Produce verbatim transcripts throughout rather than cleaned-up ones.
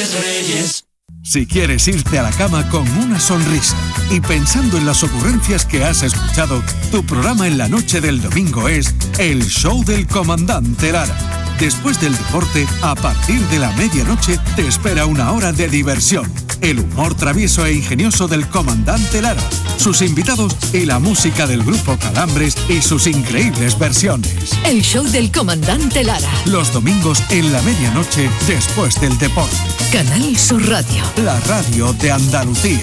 Reyes. Si quieres irte a la cama con una sonrisa y pensando en las ocurrencias que has escuchado, tu programa en la noche del domingo es El Show del Comandante Lara. Después del deporte, a partir de la medianoche, te espera una hora de diversión. El humor travieso e ingenioso del Comandante Lara, sus invitados y la música del grupo Calambres y sus increíbles versiones. El Show del Comandante Lara. Los domingos en la medianoche, después del deporte. Canal Sur Radio. La radio de Andalucía.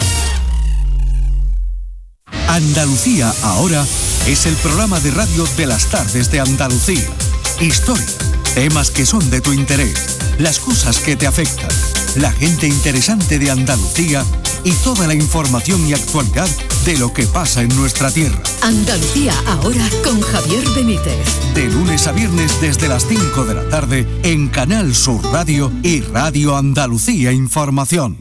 Andalucía Ahora es el programa de radio de las tardes de Andalucía. Historia, temas que son de tu interés, las cosas que te afectan, la gente interesante de Andalucía y toda la información y actualidad de lo que pasa en nuestra tierra. Andalucía Ahora con Javier Benítez. De lunes a viernes desde las cinco de la tarde en Canal Sur Radio y Radio Andalucía Información.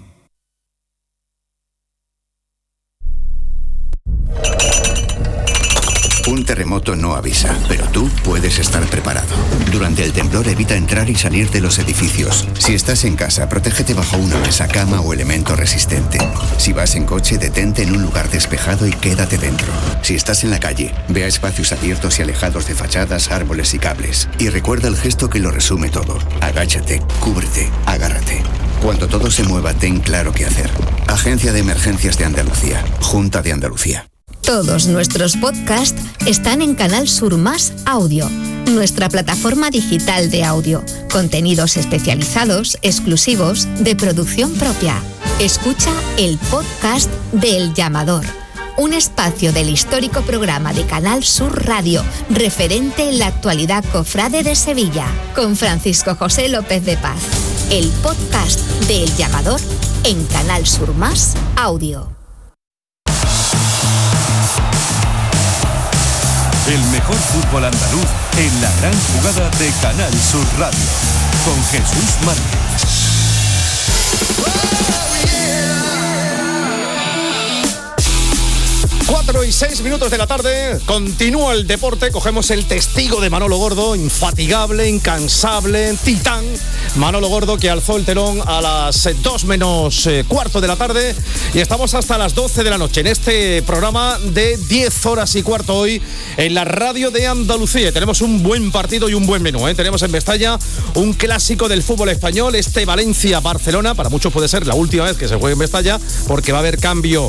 Un terremoto no avisa, pero tú puedes estar preparado. Durante el temblor evita entrar y salir de los edificios. Si estás en casa, protégete bajo una mesa, cama o elemento resistente. Si vas en coche, detente en un lugar despejado y quédate dentro. Si estás en la calle, ve a espacios abiertos y alejados de fachadas, árboles y cables. Y recuerda el gesto que lo resume todo. Agáchate, cúbrete, agárrate. Cuando todo se mueva, ten claro qué hacer. Agencia de Emergencias de Andalucía. Junta de Andalucía. Todos nuestros podcasts están en Canal Sur Más Audio, nuestra plataforma digital de audio. Contenidos especializados, exclusivos, de producción propia. Escucha el podcast de El Llamador, un espacio del histórico programa de Canal Sur Radio, referente en la actualidad cofrade de Sevilla, con Francisco José López de Paz. El podcast de El Llamador en Canal Sur Más Audio. El mejor fútbol andaluz en la gran jugada de Canal Sur Radio, con Jesús Márquez. Cuatro y seis minutos de la tarde, continúa el deporte, cogemos el testigo de Manolo Gordo, infatigable, incansable, titán. Manolo Gordo, que alzó el telón a las dos menos eh, cuarto de la tarde y estamos hasta las doce de la noche en este programa de diez horas y cuarto hoy en la radio de Andalucía. Tenemos un buen partido y un buen menú, ¿eh? Tenemos en Mestalla un clásico del fútbol español, este Valencia-Barcelona. Para muchos puede ser la última vez que se juegue en Mestalla porque va a haber cambio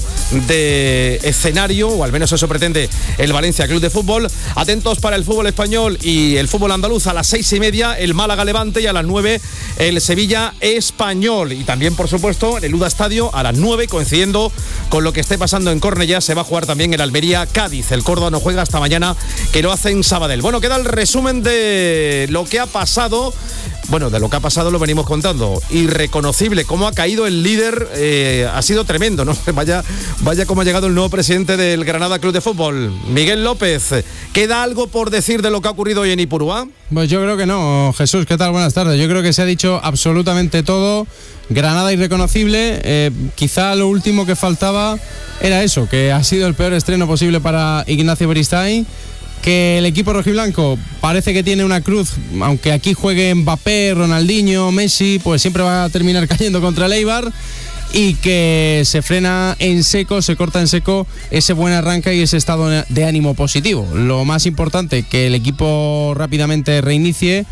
de escenario, o al menos eso pretende el Valencia Club de Fútbol. Atentos para el fútbol español y el fútbol andaluz a las seis y media, el Málaga-Levante, y a las nueve el Sevilla-Español. Y también, por supuesto, en el Uda Estadio a las nueve, coincidiendo con lo que esté pasando en Cornellá, se va a jugar también el Almería-Cádiz. El Córdoba no juega hasta mañana, que lo hace en Sabadell. Bueno, queda el resumen de lo que ha pasado. Bueno, de lo que ha pasado lo venimos contando. Irreconocible, cómo ha caído el líder, eh, ha sido tremendo, ¿no? Vaya, vaya cómo ha llegado el nuevo presidente del Granada Club de Fútbol, Miguel López. ¿Queda algo por decir de lo que ha ocurrido hoy en Ipurúa? Pues yo creo que no, Jesús, ¿qué tal? Buenas tardes. Yo creo que se ha dicho absolutamente todo. Granada irreconocible, eh, quizá lo último que faltaba era eso, que ha sido el peor estreno posible para Ignacio Beristain. Que el equipo rojiblanco parece que tiene una cruz, aunque aquí juegue Mbappé, Ronaldinho, Messi, pues siempre va a terminar cayendo contra el Eibar, y que se frena en seco, se corta en seco ese buen arranque y ese estado de ánimo positivo. Lo más importante, que el equipo rápidamente reinicie,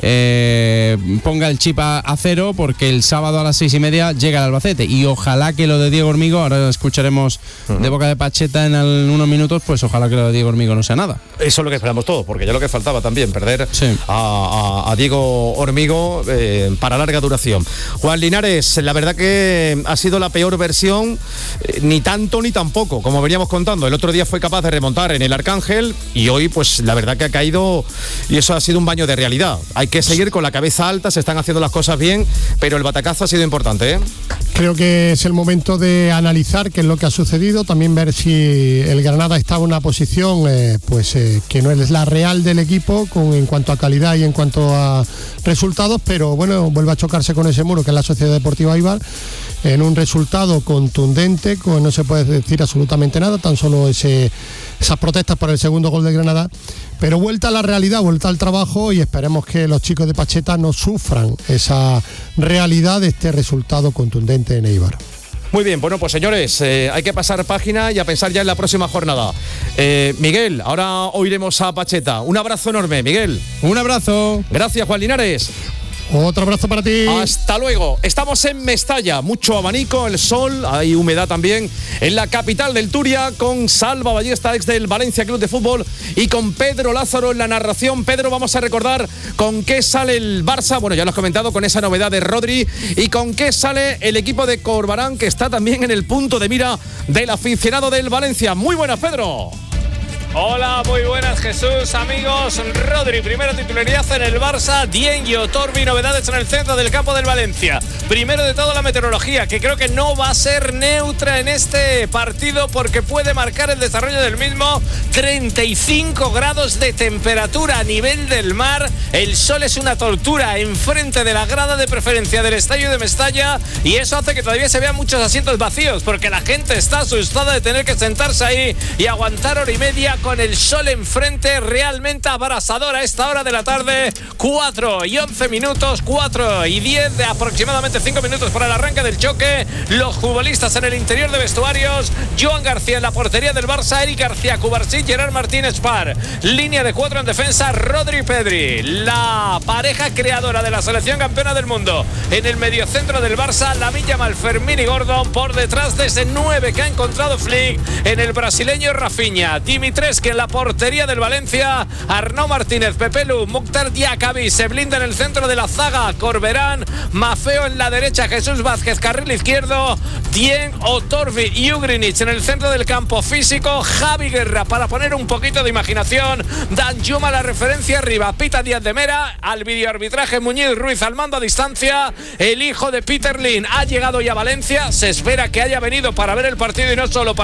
eh, ponga el chip a, a cero, porque el sábado a las seis y media llega el Albacete, y ojalá que lo de Diego Hormigo, ahora escucharemos uh-huh. de boca de Pacheta en, el, en unos minutos, pues ojalá que lo de Diego Hormigo no sea nada. Eso es lo que esperamos todos, porque ya lo que faltaba también, perder sí. a, a, a Diego Hormigo eh, para larga duración. Juan Linares, la verdad que ha sido la peor versión, eh, ni tanto ni tampoco, como veníamos contando. El otro día fue capaz de remontar en el Arcángel, y hoy pues la verdad que ha caído, y eso ha sido un baño de realidad. Hay que seguir con la cabeza alta, se están haciendo las cosas bien, pero el batacazo ha sido importante, ¿eh? Creo que es el momento de analizar qué es lo que ha sucedido, también ver si el Granada está en una posición eh, pues eh, que no es la real del equipo con, en cuanto a calidad y en cuanto a resultados, pero bueno, vuelve a chocarse con ese muro que es la Sociedad Deportiva Eibar, en un resultado contundente, con, no se puede decir absolutamente nada, tan solo ese esas protestas por el segundo gol de Granada, pero vuelta a la realidad, vuelta al trabajo, y esperemos que los chicos de Pacheta no sufran esa realidad de este resultado contundente en Eibar. Muy bien, bueno, pues señores, eh, hay que pasar página y a pensar ya en la próxima jornada. Eh, Miguel, ahora oiremos a Pacheta. Un abrazo enorme, Miguel. Un abrazo. Gracias, Juan Linares. Otro abrazo para ti. Hasta luego. Estamos en Mestalla, mucho abanico, el sol, hay humedad también en la capital del Turia, con Salva Ballesta, ex del Valencia Club de Fútbol, y con Pedro Lázaro en la narración. Pedro, vamos a recordar con qué sale el Barça. Bueno, ya lo has comentado, con esa novedad de Rodri, y con qué sale el equipo de Corbarán, que está también en el punto de mira del aficionado del Valencia. Muy buenas, Pedro. Hola, muy buenas, Jesús, amigos. Rodri, primera titularidad en el Barça. Dieng y Otorbi, novedades en el centro del campo del Valencia. Primero de todo, la meteorología, que creo que no va a ser neutra en este partido, porque puede marcar el desarrollo del mismo. treinta y cinco grados de temperatura a nivel del mar. El sol es una tortura enfrente de la grada, de preferencia del estadio de Mestalla, y eso hace que todavía se vean muchos asientos vacíos, porque la gente está asustada de tener que sentarse ahí y aguantar hora y media con el sol enfrente, realmente abrasador a esta hora de la tarde. Cuatro y once minutos, cuatro y diez, de aproximadamente cinco minutos para el arranque del choque. Los futbolistas en el interior de vestuarios: Joan García en la portería del Barça, Eric García, Cubarsí, Gerard Martínez Par. Línea de cuatro en defensa, Rodri Pedri, la pareja creadora de la selección campeona del mundo. En el mediocentro del Barça, Lamine Yamal, Fermín y Gordon. Por detrás de ese nueve que ha encontrado Flick en el brasileño Rafinha. Dimitres, que en la portería del Valencia, Arnau Martínez, Pepelu, Mukhtar Diakabi. Se blinda en el centro de la zaga Corberán, Mafeo en la derecha, Jesús Vázquez, carril izquierdo, Dieng, Otorbi y Ugrinic en el centro del campo físico, Javi Guerra para poner un poquito de imaginación, Danjuma la referencia arriba, Pita Díaz de Mera, al videoarbitraje Muñiz Ruiz al mando a distancia. El hijo de Peter Lim ha llegado ya a Valencia, se espera que haya venido para ver el partido y no solo para